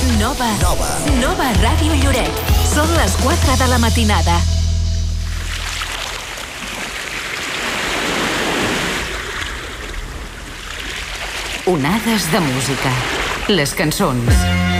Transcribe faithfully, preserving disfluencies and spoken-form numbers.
Nova. Nova. Nova Ràdio Lloret. Són les quatre de la matinada. Onades de música. Les cançons.